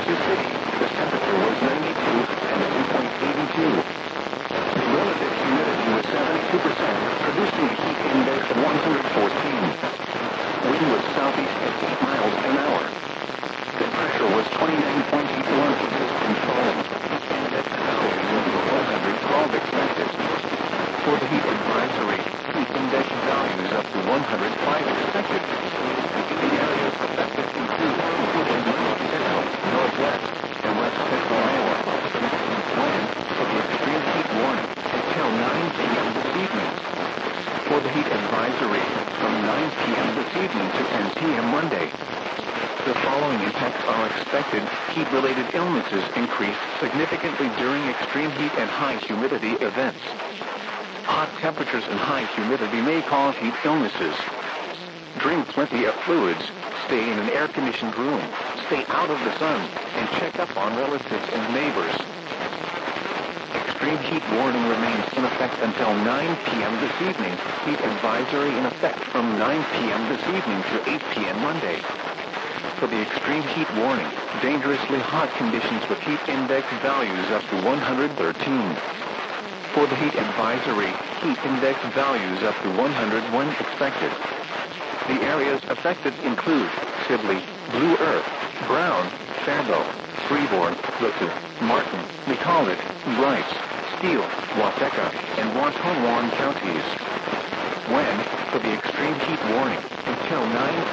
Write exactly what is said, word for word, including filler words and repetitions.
the city, the temperature was ninety-two and the dew point eighty-two. The relative humidity was seventy-two percent, producing a heat index of one hundred fourteen. Wind was southeast at eight miles an hour. The pressure was twenty-nine point eight one and falling. Index values of one hundred twelve expected. For the heat advisory, heat index values up to one hundred five expected. The areas affected include north central, northwest, and west central Iowa. Wind for the extreme heat warning until nine p.m. this evening. For the heat advisory, from nine p.m. this evening to ten p.m. Monday. The following impacts are expected. Heat-related illnesses increase significantly during extreme heat and high humidity events. Hot temperatures and high humidity may cause heat illnesses. Drink plenty of fluids, stay in an air-conditioned room, stay out of the sun, and check up on relatives and neighbors. Extreme heat warning remains in effect until nine p.m. this evening. Heat advisory in effect from nine p.m. this evening to eight p.m. Monday. For the extreme heat warning, dangerously hot conditions with heat index values up to one hundred thirteen. For the heat advisory, heat index values up to one hundred one expected. The areas affected include Sibley, Blue Earth, Brown, Faribault, Freeborn, Little, Martin, McCulloch, Bryce, Steele, Wateca, and Watonwan counties. When, for the extreme heat warning, until nine